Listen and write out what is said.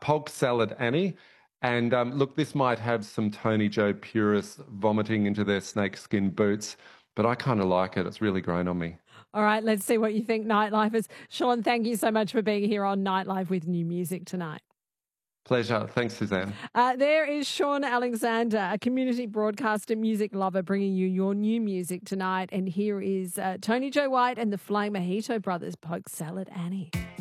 Hog Salad Annie. And look, this might have some Tony Joe purists vomiting into their snakeskin boots, but I kind of like it. It's really grown on me. All right, let's see what you think, Nightlifers. Sean, thank you so much for being here on Nightlife with new music tonight. Pleasure. Thanks, Suzanne. There is Sean Alexander, a community broadcaster, music lover, bringing you your new music tonight. And here is Tony Joe White and the Flying Mojito Brothers, Hog Salad Annie.